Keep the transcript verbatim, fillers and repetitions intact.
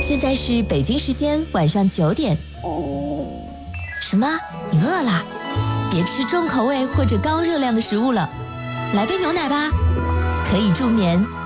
现在是北京时间晚上九点。什么？你饿啦？别吃重口味或者高热量的食物了，来杯牛奶吧，可以助眠，